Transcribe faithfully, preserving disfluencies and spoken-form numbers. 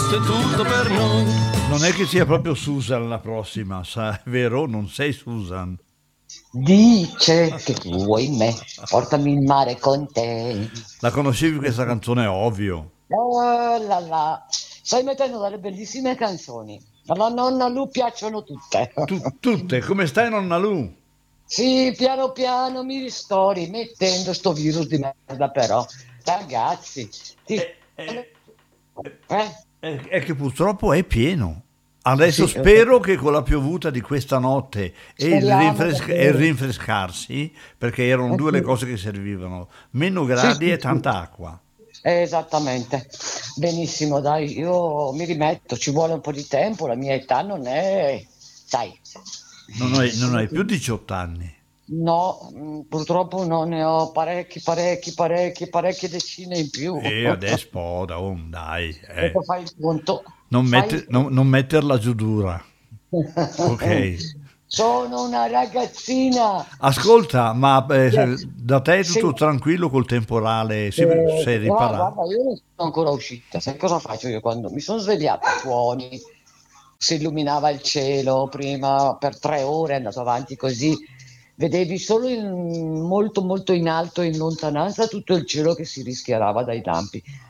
questo è tutto per noi. Non è che sia proprio Susan la prossima, sa, è vero? Non sei Susan. Dice che tu vuoi me, portami in mare con te. La conoscevi questa canzone, ovvio. Oh là là. Stai mettendo delle bellissime canzoni. Alla nonna Lu piacciono tutte. Tu- tutte, come stai nonna Lu? Sì, piano piano mi sto rimettendo sto virus di merda però. Ragazzi, ti... È, è- eh? è- è che purtroppo è pieno. Adesso Sì, eh, spero che con la piovuta di questa notte e il, speriamo rinfres- e il davvero. rinfrescarsi, perché erano Eh due le sì. cose che servivano, meno Sì, gradi sì, e sì. tanta acqua. Esattamente. Benissimo, dai, io mi rimetto, ci vuole un po' di tempo, la mia età non è... Sai, Non hai, non come hai più ti- diciotto anni. no, mm, purtroppo non ne ho parecchi, parecchi, parecchi, parecchie decine in più. E adesso, oh, dai, eh. Dopo fai il conto, Non, fai il mette- non- non conto. metterla giù dura. Ok. Sono una ragazzina. Ascolta, ma eh, Yes. da te è Sì. tutto tranquillo col temporale? Si, Eh, sei no, riparato? guarda, io non sono ancora uscita. Sai cosa faccio io quando mi sono svegliata? Suoni, si illuminava il cielo, prima per tre ore è andato avanti così. Vedevi solo in- molto molto in alto, in lontananza, tutto il cielo che si rischiarava dai lampi.